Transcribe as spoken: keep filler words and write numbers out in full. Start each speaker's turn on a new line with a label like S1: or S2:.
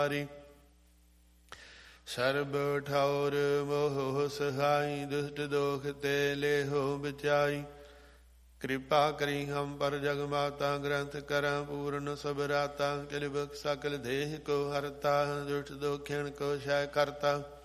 S1: ਸਰਬ ਠੌਰ ਮੋਹ ਸਹਾਈ, ਦੁਸ਼ਟ ਦੋਖ ਤੇ ਲੇਹੋ ਬਚਾਈ। ਕਿਰਪਾ ਕਰੀ ਹਮ ਪਰ ਜਗ ਮਾਤਾ, ਗ੍ਰੰਥ ਕਰਾਂ ਪੂਰਨ ਸਭ ਰਾਤਾ। ਕਿਲਬਕ ਸਕਲ ਦੇਹ ਕੋ ਹਰਤਾ, ਦੁਸ਼ਟ ਦੋਖਿਣ ਕੋ ਸ਼ੈ ਕਰਤਾ।